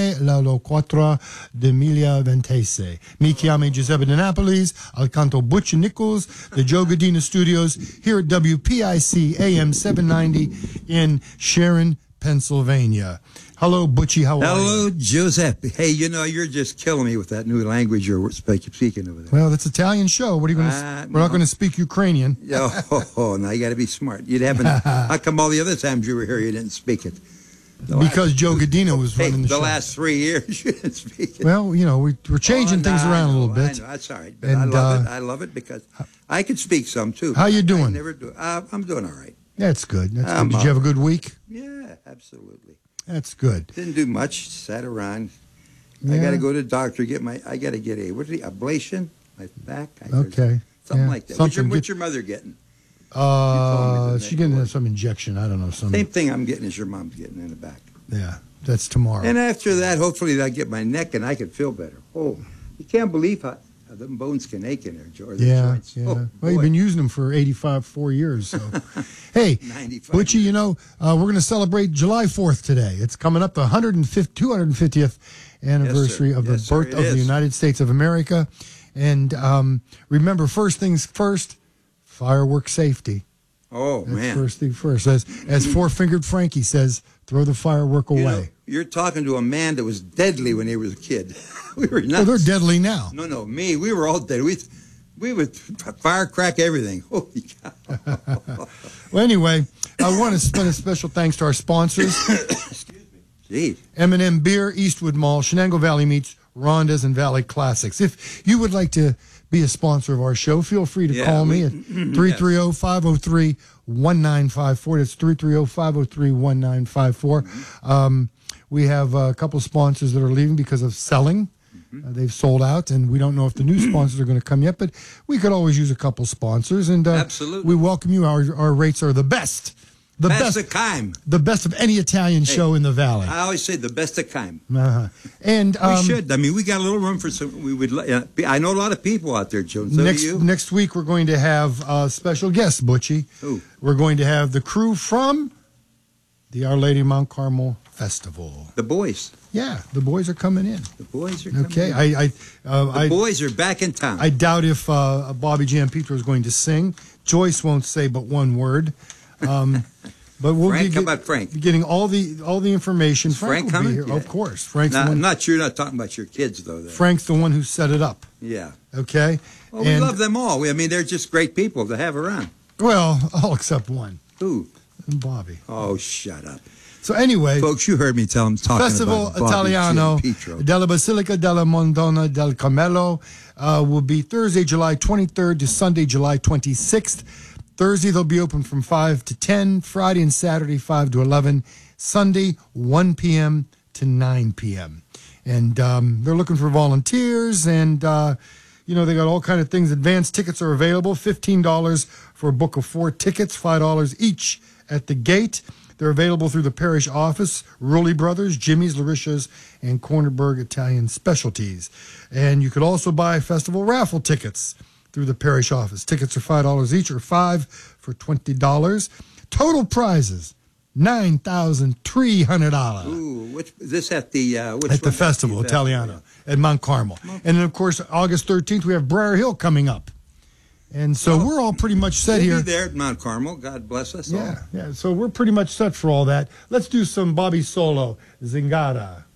lo 4 2026. Mi chiamo Giuseppe De Napolis, al canto Butch Nichols, the Joe Godina Studios, here at WPIC AM 790 in Sharon, Pennsylvania. Hello, Butchie, how are you? Hello, Giuseppe. Hey, you know, you're just killing me with that new language you're speaking over there. Well, it's an Italian show. What are you going to? We're not going to speak Ukrainian. Oh, now you got to be smart. You haven't. How come all the other times you were here you didn't speak it? Because Joe Godina was running the show. The last 3 years you didn't speak it. Well, you know, we're changing things around a little bit. I know, that's all right. But I love it. I love it because I can speak some too. How you doing? I never do. I'm doing all right. That's good. That's good. Did you have a good week? Yeah, absolutely. That's good. Didn't do much. Sat around. Yeah. I got to go to the doctor. I got to get a ablation. My back. Okay. Something like that. What's your mother getting? She's getting some injection. I don't know. Same thing I'm getting as your mom's getting in the back. Yeah, that's tomorrow. And after that, hopefully I get my neck and I can feel better. Oh, you can't believe how the bones can ache in there, George. Joints. Yeah. Oh, well, you've been using them for 4 years. So, hey, Butchie, you know, we're going to celebrate July 4th today. It's coming up the 250th anniversary of the birth of the United States of America. And remember, first things first, fireworks safety. Oh, that's man. First thing first. As Four-Fingered Frankie says, throw the firework away. You know, you're talking to a man that was deadly when he was a kid. We were nuts. Well, they're deadly now. No, me. We were all dead. We would firecrack everything. Holy cow. Well, anyway, I want to spend a special thanks to our sponsors. Excuse me. Jeez. M&M Beer, Eastwood Mall, Shenango Valley Meats, Ronda's, and Valley Classics. If you would like to be a sponsor of our show, feel free to call me at 330-503-1954. That's 330-503-1954. We have a couple sponsors that are leaving because of selling. They've sold out, and we don't know if the new sponsors are going to come yet, but we could always use a couple sponsors. And absolutely, we welcome you. Our rates are the best. The best of kind. The best of any Italian show in the Valley. I always say the best of kind. And we should. I mean, we got a little room for some. We would. I know a lot of people out there, Joe. So next week, we're going to have a special guest, Butchie. Who? We're going to have the crew from the Our Lady Mount Carmel Festival. The boys. Yeah, the boys are coming in. The boys are coming in. Okay, the boys are back in town. I doubt if Bobby Gianpietro is going to sing. Joyce won't say but one word. But we'll Frank, how about Frank? Getting all the information. Frank will coming? be here. Yeah. Of course. Frank's now, the one. I'm not sure you're not talking about your kids, though. Frank's the one who set it up. Yeah. Okay? Well, we love them all. I mean, they're just great people to have around. Well, all except one. Who? Bobby. Oh, shut up. So anyway, folks, you heard me talking Festival about Bobby Italiano Gianpietro. della Basilica della Madonna del Carmelo will be Thursday, July 23rd to Sunday, July 26th. Thursday, they'll be open from 5 to 10. Friday and Saturday, 5 to 11. Sunday, 1 p.m. to 9 p.m. And they're looking for volunteers. And, you know, they got all kind of things. Advanced tickets are available. $15 for a book of 4 tickets, $5 each at the gate. They're available through the parish office, Rulli Brothers, Jimmy's, Larisha's, and Cornerberg Italian Specialties. And you could also buy festival raffle tickets through the parish office. Tickets are $5 each, or $5 for $20. Total prizes, $9,300. Ooh, this at the at the Festival Italiano at Mount Carmel. And then, of course, August 13th, we have Briar Hill coming up. And so we're all pretty much set here. We'll be there at Mount Carmel. God bless us all. Yeah. So we're pretty much set for all that. Let's do some Bobby Solo, Zingara.